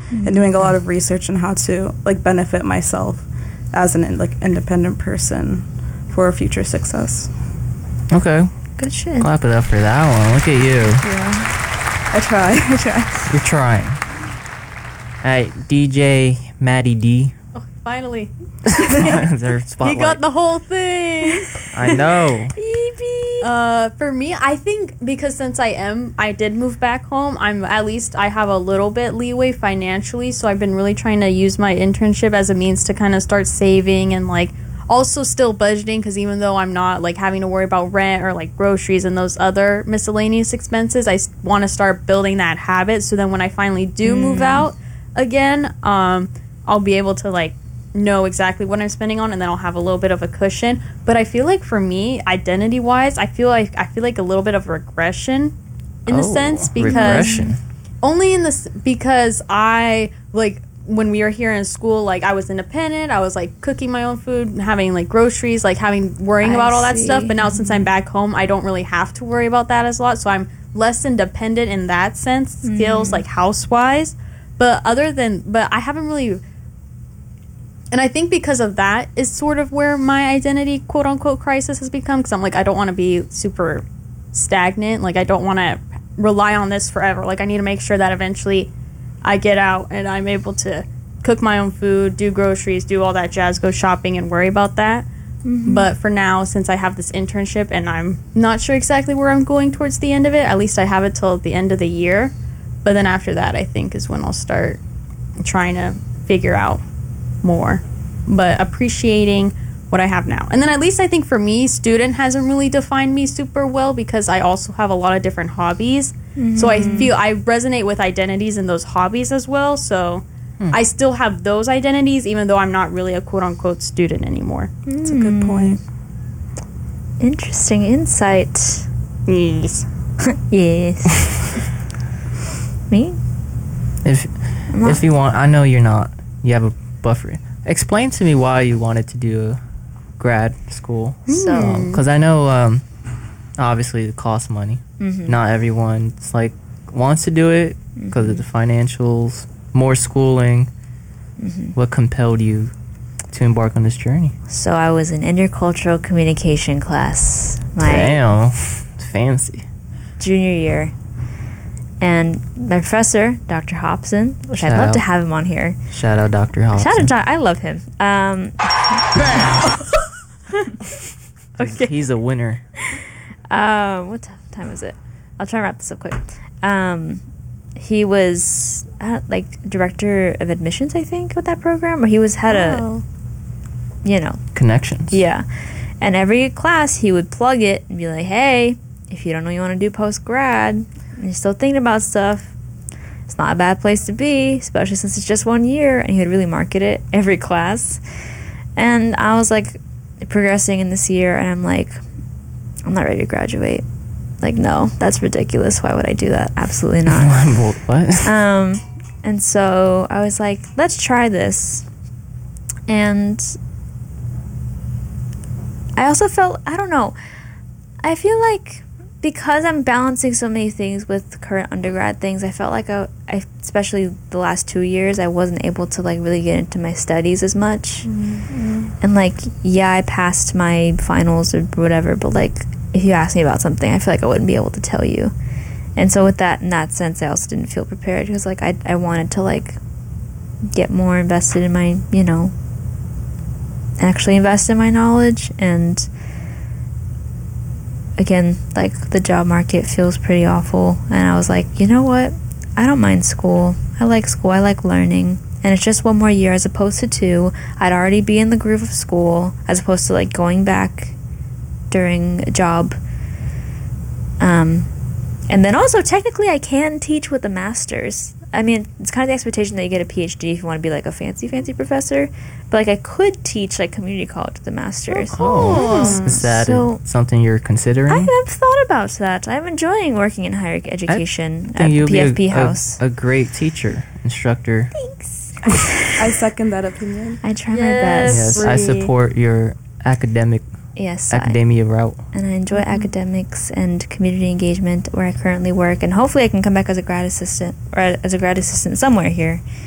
and doing a lot of research on how to like benefit myself as an like independent person for future success. Okay. Good shit. Clap it up for that one. Look at you. Yeah. I try. You're trying. Alright, DJ Maddie D. Oh, finally. Their spotlight. He got the whole thing. I know. For me, I think because since I did move back home, I have a little bit leeway financially, so I've been really trying to use my internship as a means to kind of start saving and like also still budgeting, because even though I'm not like having to worry about rent or like groceries and those other miscellaneous expenses, I want to start building that habit, so then when I finally do move out again, I'll be able to like know exactly what I'm spending on, and then I'll have a little bit of a cushion. But I feel like for me, identity wise, I feel like a little bit of regression in a sense, because regression. only in this because I like when we were here in school, like I was independent, I was like cooking my own food, having like groceries, like worrying about all that stuff. But now since I'm back home, I don't really have to worry about that as a lot, so I'm less independent in that sense, skills like house-wise. But I haven't really. And I think because of that is sort of where my identity, quote unquote, crisis has become. Because I'm like, I don't want to be super stagnant. Like, I don't want to rely on this forever. Like, I need to make sure that eventually I get out and I'm able to cook my own food, do groceries, do all that jazz, go shopping and worry about that. But for now, since I have this internship and I'm not sure exactly where I'm going towards the end of it, at least I have it till the end of the year. But then after that, I think is when I'll start trying to figure out more, but appreciating what I have now. And then at least I think for me, student hasn't really defined me super well, because I also have a lot of different hobbies. So I feel I resonate with identities in those hobbies as well. So I still have those identities, even though I'm not really a quote unquote student anymore. That's a good point. Interesting insight. Yes. Yes. Me? If you want, I know you're not. You have a buffer. Explain to me why you wanted to do a grad school. So, Because I know, obviously, it costs money. Not everyone wants to do it because of the financials, more schooling. What compelled you to embark on this journey? so I was in intercultural communication class my Damn, it's fancy. junior year. And my professor, Dr. Hobson, which I'd love to have him on here. Shout out Dr. Hobson. Shout out John. I love him. Okay. He's a winner. What time is it? I'll try and wrap this up quick. He was like director of admissions, I think, with that program, or he was Connections. Yeah. And every class he would plug it and be like, hey, if you don't know you want to do post grad and you're still thinking about stuff, it's not a bad place to be, especially since it's just 1 year. And he would really market it every class. And I was like progressing in this year, and I'm like, I'm not ready to graduate. Like, no, that's ridiculous. Why would I do that? Absolutely not. What? And so I was like, let's try this. And I also felt, I don't know, I feel like because I'm balancing so many things with current undergrad things, I felt like I especially the last 2 years, I wasn't able to like really get into my studies as much. And like, yeah, I passed my finals or whatever, but like, if you asked me about something, I feel like I wouldn't be able to tell you. And so with that, in that sense, I also didn't feel prepared, because like I wanted to like get more invested in my, actually invest in my knowledge. And again, like the job market feels pretty awful, and I was like, you know what, I don't mind school. I like learning, and it's just 1 more year as opposed to 2. I'd already be in the groove of school as opposed to like going back during a job. And then also technically I can teach with a master's. I mean, it's kind of the expectation that you get a PhD if you want to be like a fancy professor, but like I could teach like community college with a master's. Is that something you're considering? I have thought about that. I'm enjoying working in higher education at you'll PFP be House. a great teacher, instructor. Thanks. I second that opinion. I try my best. Yes, I support your academia route. And I enjoy academics and community engagement where I currently work, and hopefully I can come back as a grad assistant somewhere here